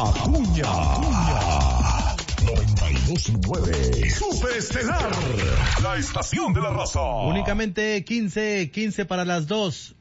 Acuña. 92.9 Superestelar, la estación de la raza. Únicamente 15 para las 2.